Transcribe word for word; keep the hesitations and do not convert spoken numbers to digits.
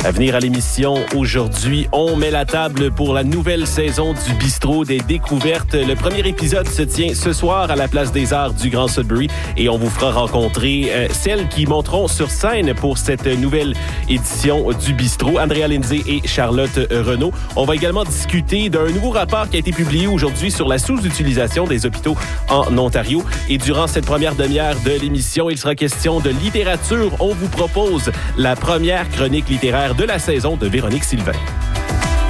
À venir à l'émission aujourd'hui, on met la table pour la nouvelle saison du Bistrot des Découvertes. Le premier épisode se tient ce soir à la Place des Arts du Grand Sudbury et on vous fera rencontrer euh, celles qui monteront sur scène pour cette nouvelle édition du Bistrot, Andrea Lindsay et Charlotte Renaud. On va également discuter d'un nouveau rapport qui a été publié aujourd'hui sur la sous-utilisation des hôpitaux en Ontario. Et durant cette première demi-heure de l'émission, il sera question de littérature. On vous propose la première chronique littéraire de la saison de Véronique Sylvain.